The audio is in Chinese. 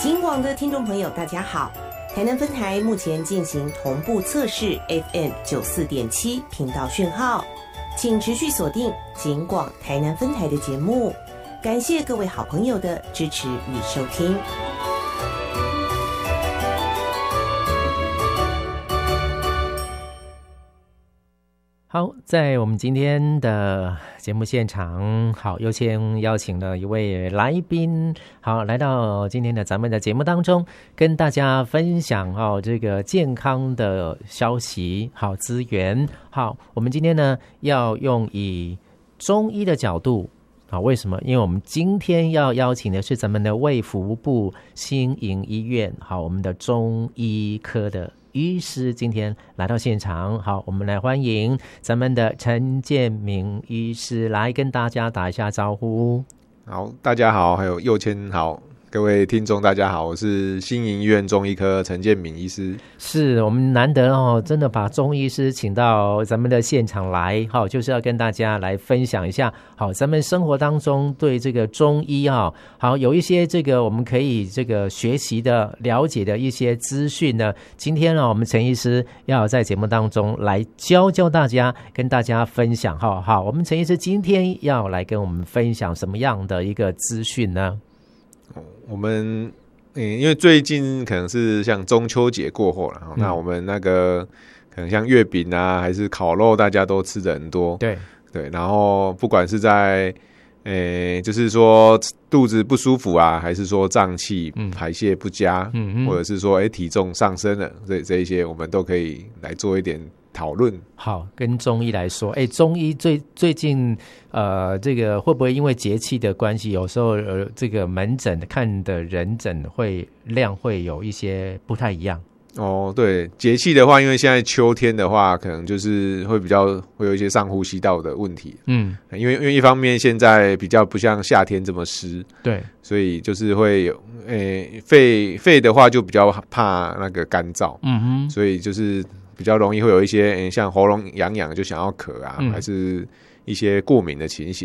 金广的听众朋友大家好，台南分台目前进行同步测试 FM 94.7频道讯号，请持续锁定金广台南分台的节目，感谢各位好朋友的支持与收听。 好，在我们今天的节目现场，好，又先邀请了一位来宾，好，来到今天的咱们的节目当中，跟大家分享这个健康的消息，好，资源，好，我们今天呢要用以中医的角度。好，为什么？因为我们今天要邀请的是咱们的卫福部新营医院，好，我们的中医科的医师今天来到现场。好，我们来欢迎咱们的陈建明医师来跟大家打一下招呼。 好，大家好，还有佑谦好，各位听众大家好，我是新营医院中医科陈建明医师。 是我们难得真的把中医师请到咱们的现场来，好，就是要跟大家来分享一下，好，咱们生活当中对这个中医好有一些这个我们可以这个学习的了解的一些资讯呢。今天我们陈医师要在节目当中来教大家，跟大家分享。好，我们陈医师今天要来跟我们分享什么样的一个资讯呢？ 我们因为最近可能是像中秋节过后了，那我们那个可能像月饼啊，还是烤肉，大家都吃的很多。对，然后不管是在就是说肚子不舒服啊，还是说胀气、排泄不佳，或者是说体重上升了，这一些我们都可以来做一点讨论。 好，跟中医来说，中医最近这个会不会因为节气的关系，有时候这个门诊看的人诊量会有一些不太一样？ 对，节气的话，因为现在秋天的话，可能就是会有一些上呼吸道的问题。因为一方面现在比较不像夏天这么湿，对，所以就是会有肺的话就比较怕那个干燥，所以就是比较容易会有一些像喉咙痒痒就想要咳啊，还是一些过敏的情形。